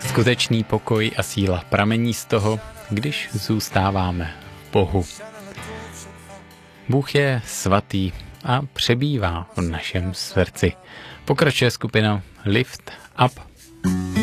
Skutečný pokoj a síla pramení z toho, když zůstáváme v Bohu. Bůh je svatý a přebývá v našem srdci. Pokračuje skupina Lift Up.